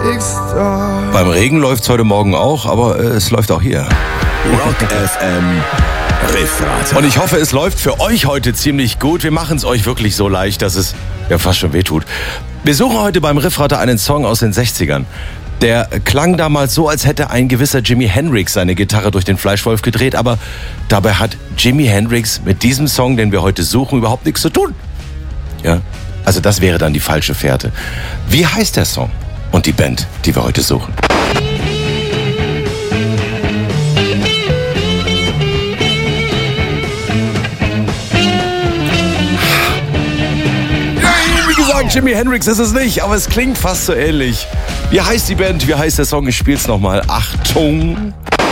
Beim Regen läuft's heute Morgen auch, aber es läuft auch hier. Rock FM Riffratte. Und ich hoffe, es läuft für euch heute ziemlich gut. Wir machen es euch wirklich so leicht, dass es ja fast schon wehtut. Wir suchen heute beim Riffratte einen Song aus den 60ern. Der klang damals so, als hätte ein gewisser Jimi Hendrix seine Gitarre durch den Fleischwolf gedreht, aber dabei hat Jimi Hendrix mit diesem Song, den wir heute suchen, überhaupt nichts zu tun. Ja, also das wäre dann die falsche Fährte. Wie heißt der Song und die Band, die wir heute suchen? Jimi Hendrix ist es nicht, aber es klingt fast so ähnlich. Wie heißt die Band? Wie heißt der Song? Ich spiel's nochmal. Achtung!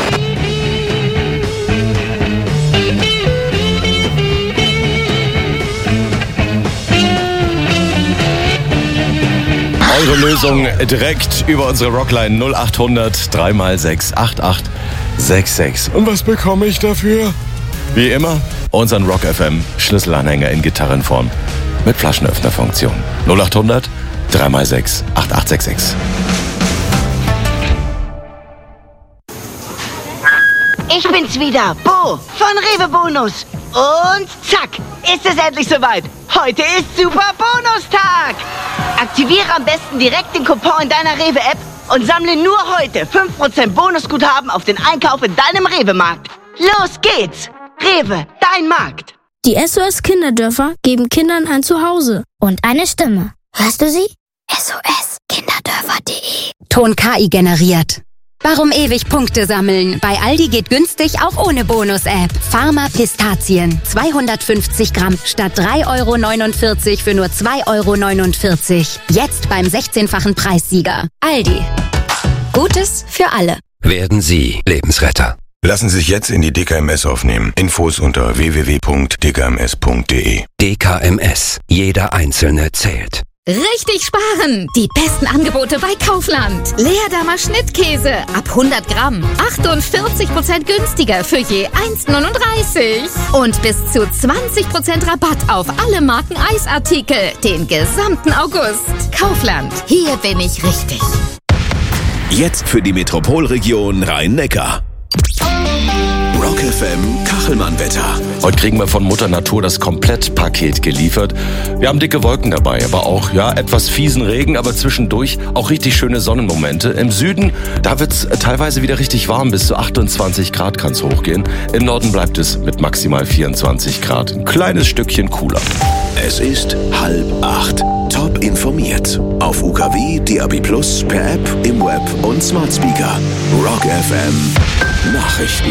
Eure Lösung direkt über unsere Rockline 0800 3x6 8866. Und was bekomme ich dafür? Wie immer, unseren Rock FM Schlüsselanhänger in Gitarrenform. Mit Flaschenöffnerfunktion. 0800 3x6 8866. Ich bin's wieder, Bo von Rewe Bonus. Und zack, ist es endlich soweit. Heute ist Super Bonustag. Aktiviere am besten direkt den Coupon in deiner Rewe-App und sammle nur heute 5% Bonusguthaben auf den Einkauf in deinem Rewe-Markt. Los geht's. Rewe, dein Markt. Die SOS Kinderdörfer geben Kindern ein Zuhause und eine Stimme. Hörst du sie? SOS-Kinderdörfer.de. Ton KI generiert. Warum ewig Punkte sammeln? Bei Aldi geht günstig auch ohne Bonus-App. Pharma Pistazien. 250 Gramm statt 3,49 € für nur 2,49 €. Jetzt beim 16-fachen Preissieger. Aldi. Gutes für alle. Werden Sie Lebensretter. Lassen Sie sich jetzt in die DKMS aufnehmen. Infos unter www.dkms.de. DKMS. Jeder Einzelne zählt. Richtig sparen! Die besten Angebote bei Kaufland. Leerdamer Schnittkäse ab 100 Gramm. 48% günstiger für je 1,39. Und bis zu 20% Rabatt auf alle Marken Eisartikel. Den gesamten August. Kaufland. Hier bin ich richtig. Jetzt für die Metropolregion Rhein-Neckar. Rock FM Kachelmann-Wetter. Heute kriegen wir von Mutter Natur das Komplettpaket geliefert. Wir haben dicke Wolken dabei, aber auch etwas fiesen Regen, aber zwischendurch auch richtig schöne Sonnenmomente. Im Süden, da wird's teilweise wieder richtig warm, bis zu 28 Grad kann's hochgehen. Im Norden bleibt es mit maximal 24 Grad. Ein kleines Stückchen cooler. Es ist 7:30. Top informiert. Auf UKW, DAB+, per App, im Web und Smart Speaker. Rock FM Nachrichten.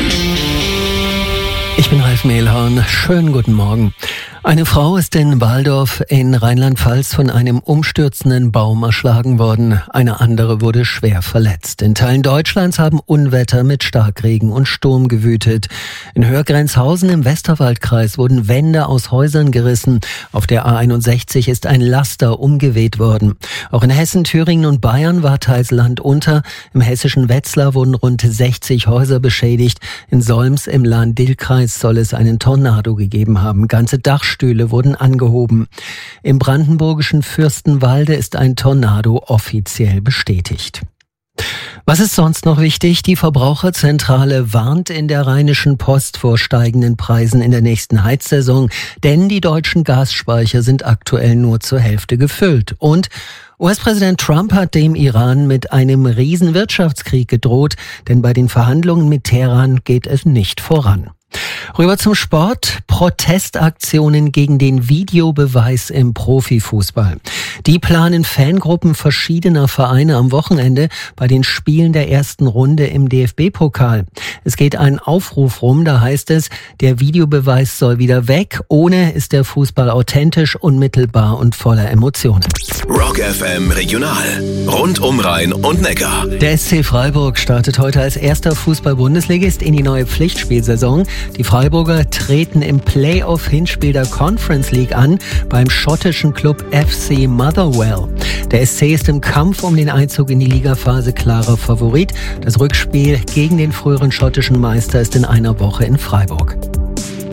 Ich bin Ralf Mehlhorn. Schönen guten Morgen. Eine Frau ist in Walldorf in Rheinland-Pfalz von einem umstürzenden Baum erschlagen worden. Eine andere wurde schwer verletzt. In Teilen Deutschlands haben Unwetter mit Starkregen und Sturm gewütet. In Hörgrenzhausen im Westerwaldkreis wurden Wände aus Häusern gerissen. Auf der A61 ist ein Laster umgeweht worden. Auch in Hessen, Thüringen und Bayern war teils Land unter. Im hessischen Wetzlar wurden rund 60 Häuser beschädigt. In Solms im Lahn-Dill-Kreis soll es einen Tornado gegeben haben. Ganze Dachstühle wurden angehoben. Im brandenburgischen Fürstenwalde ist ein Tornado offiziell bestätigt. Was ist sonst noch wichtig? Die Verbraucherzentrale warnt in der Rheinischen Post vor steigenden Preisen in der nächsten Heizsaison, denn die deutschen Gasspeicher sind aktuell nur zur Hälfte gefüllt. Und US-Präsident Trump hat dem Iran mit einem riesen Wirtschaftskrieg gedroht, denn bei den Verhandlungen mit Teheran geht es nicht voran. Rüber zum Sport. Protestaktionen gegen den Videobeweis im Profifußball. Die planen Fangruppen verschiedener Vereine am Wochenende bei den Spielen der ersten Runde im DFB-Pokal. Es geht ein Aufruf rum, da heißt es, der Videobeweis soll wieder weg. Ohne ist der Fußball authentisch, unmittelbar und voller Emotionen. Rock FM Regional. Rund um Rhein und Neckar. Der SC Freiburg startet heute als erster Fußball-Bundesligist in die neue Pflichtspielsaison. Die Freiburger treten im Playoff-Hinspiel der Conference League an beim schottischen Club FC Motherwell. Der SC ist im Kampf um den Einzug in die Ligaphase klarer Favorit. Das Rückspiel gegen den früheren schottischen Meister ist in einer Woche in Freiburg.